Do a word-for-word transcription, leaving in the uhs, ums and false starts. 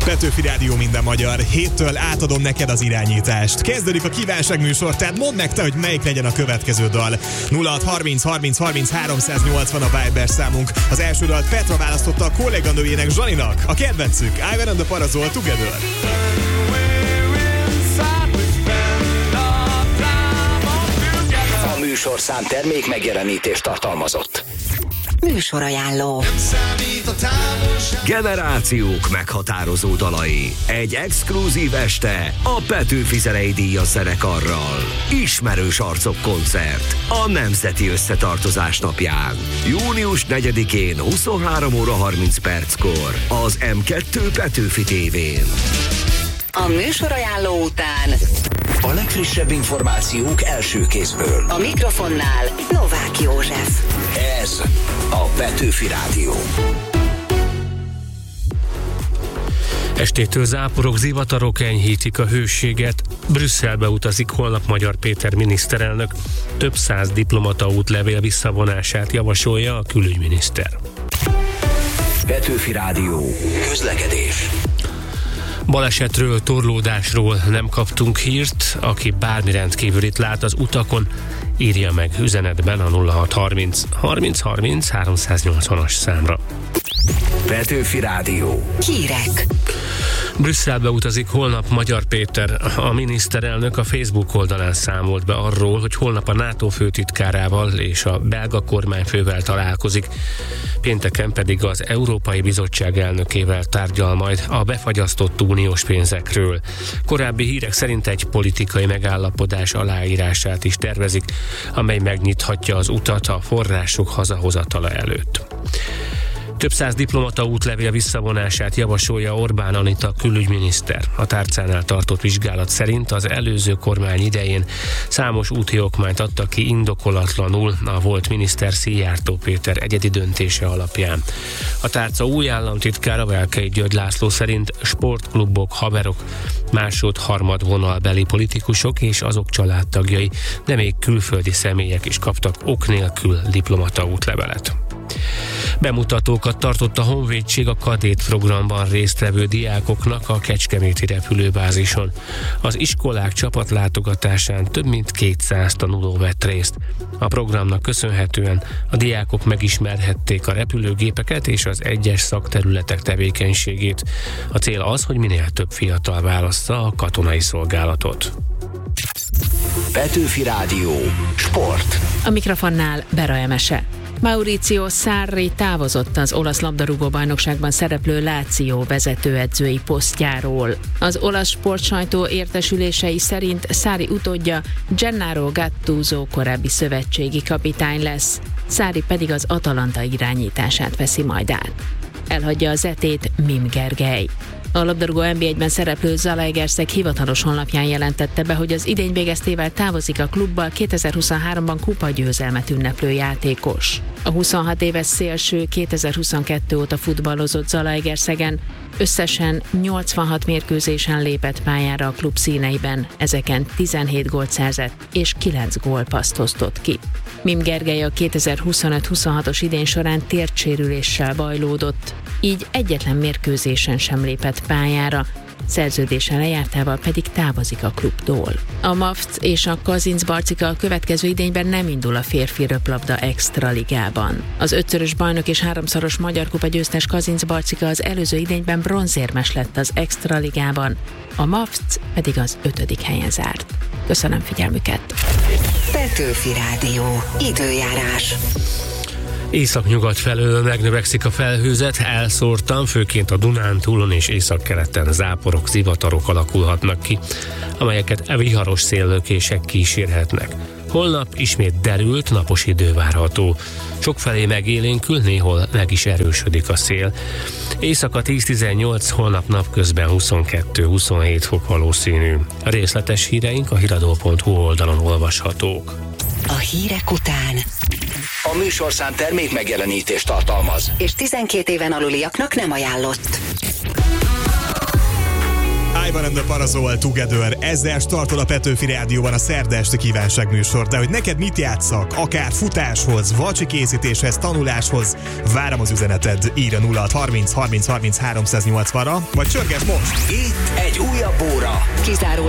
Petőfi Rádió, minden magyar. Héttől átadom neked az irányítást. Kezdődik a kívánságműsor, tehát mondd meg te, hogy melyik legyen a következő dal. nulla hat harminc harminc harminc háromszáznyolcvan a Viber számunk. Az első dalt Petra választotta a kolléganőjének, Zsaninak. A kedvencük, Ivan and the Parazol, Together. A műsorszám termék megjelenítést tartalmazott. Műsorajánló. Generációk meghatározó dalai. Egy exkluzív este a Petőfi Zenei Díjas zenekarral. Ismerős arcok koncert a Nemzeti Összetartozás napján. június negyedikén huszonhárom óra harminc perckor az em kettő Petőfi tévén. A műsorajánló után a legfrissebb információk első kézből. A mikrofonnál Novák József. Ez a Petőfi Rádió. Estétől záporok, zivatarok enyhítik a hőséget. Brüsszelbe utazik holnap Magyar Péter miniszterelnök. Több száz diplomata útlevél visszavonását javasolja a külügyminiszter. Petőfi Rádió. Közlekedés. Balesetről, torlódásról nem kaptunk hírt. Aki bármi rendkívülit lát az utakon, írja meg üzenetben a nulla hat harminc harminc harminc háromszáznyolcvanas számra. Petőfi Rádió. Hírek. Brüsszelbe utazik holnap Magyar Péter. A miniszterelnök a Facebook oldalán számolt be arról, hogy holnap a NATO főtitkárával és a belga kormányfővel találkozik. Pénteken pedig az Európai Bizottság elnökével tárgyal majd a befagyasztott uniós pénzekről. Korábbi hírek szerint egy politikai megállapodás aláírását is tervezik, amely megnyithatja az utat a források hazahozatala előtt. Több száz diplomata útlevél visszavonását javasolja Orbán Anita külügyminiszter. A tárcánál tartott vizsgálat szerint az előző kormány idején számos úti okmányt adtak ki indokolatlanul a volt miniszter Szijjártó Péter egyedi döntése alapján. A tárca új államtitkára, Velkei György László szerint sportklubok, haverok, másod-harmad vonalbeli politikusok és azok családtagjai, de még külföldi személyek is kaptak ok nélkül diplomata útlevelet. Bemutatókat tartott a Honvédség a kadét programban résztvevő diákoknak a kecskeméti repülőbázison. Az iskolák csapatlátogatásán több mint kétszáz tanuló vett részt. A programnak köszönhetően a diákok megismerhették a repülőgépeket és az egyes szakterületek tevékenységét. A cél az, hogy minél több fiatal válassza a katonai szolgálatot. Petőfi Rádió. Sport. A mikrofonnál Bera Emese. Maurizio Sarri távozott az olasz labdarúgó-bajnokságban szereplő Lazio vezetőedzői posztjáról. Az olasz sportsajtó értesülései szerint Sarri utódja Gennaro Gattuso korábbi szövetségi kapitány lesz, Sarri pedig az Atalanta irányítását veszi majd át. Elhagyja az etét Mim Gergely. A labdarúgó en bé egyben szereplő Zalaegerszeg hivatalos honlapján jelentette be, hogy az idény végeztével távozik a klubból kétezer-huszonháromban kupagyőzelmet ünneplő játékos. A huszonhat éves szélső kétezer-huszonkettő óta futballozott Zalaegerszegen, összesen nyolcvanhat mérkőzésen lépett pályára a klub színeiben, ezeken tizenhét gólt szerzett és kilenc gólpasszt osztott ki. Mim Gergely a kétezer-huszonöt-huszonhatos idény során térdsérüléssel bajlódott, így egyetlen mérkőzésen sem lépett pályára, szerződése lejártával pedig távozik a klubtól. A MAFC és a Kazincbarcika a következő idényben nem indul a férfi röplabda extraligában. Az ötszörös bajnok és háromszoros magyar kupa győztes Kazincbarcika az előző idényben bronzérmes lett az extraligában, a MAFC pedig az ötödik helyen zárt. Köszönöm figyelmüket! Petőfi Rádió. Időjárás. Északnyugat felől megnövekszik a felhőzet, elszórtan, főként a Dunántúlon és északkeleten záporok, zivatarok alakulhatnak ki, amelyeket viharos széllökések kísérhetnek. Holnap ismét derült, napos idő várható. Sokfelé megélénkül, néhol meg is erősödik a szél. Éjszaka tíz-tizennyolc, holnap napközben huszonkettő-huszonhét fok valószínű. A részletes híreink a híradó pont hu oldalon olvashatók. A hírek után A műsorszám termék megjelenítést tartalmaz, és tizenkét éven aluliaknak nem ajánlott. Ivan and the Parasol Together. Ezzel startol a Petőfi Rádióban a szerda esti kívánságműsor. De hogy neked mit játsszak, akár futáshoz, vacsi készítéshez, tanuláshoz, várom az üzeneted. Ír a nulla hat harminc harminc harminc háromszáznyolcvanra, vagy csörges most! Itt egy újabb óra. Kizárólag